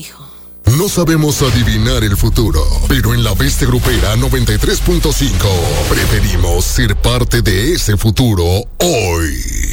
hijo. No sabemos adivinar el futuro, pero en la Bestia Grupera 93.5 preferimos ser parte de ese futuro hoy.